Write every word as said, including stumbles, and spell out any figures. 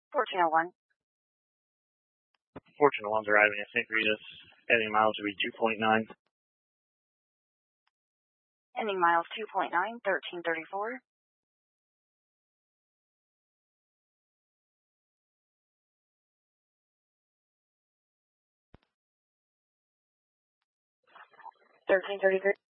fourteen oh one. fourteen oh one's arriving at Saint Rita's. Ending miles will be two point nine. Ending miles two point nine, thirteen thirty-four. thirteen thirty-three.